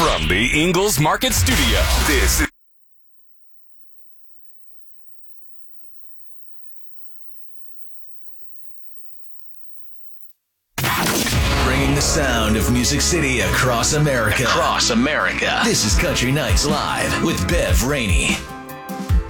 From the Ingles Market Studio, this is bringing the sound of Music City across America. This is Country Nights Live with Bev Rainey.